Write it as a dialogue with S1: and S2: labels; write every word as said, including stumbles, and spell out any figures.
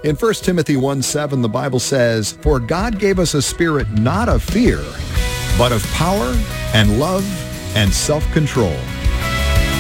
S1: In First Timothy one seven, the Bible says, "For God gave us a spirit not of fear, but of power and love and self-control."